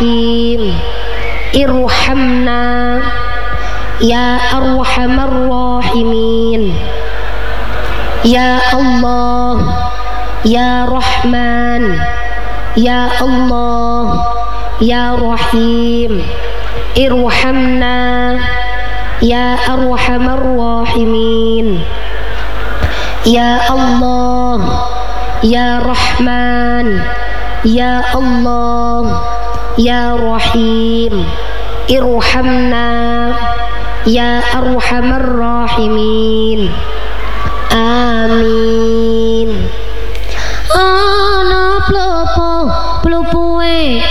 رحيم ارحمنا يا أرحم الراحمين يا الله يا رحمن يا الله يا رحيم ارحمنا يا أرحم الراحمين يا الله يا رحمن يا الله يا رحيم ارحمنا يا أرحم الراحمين آمين.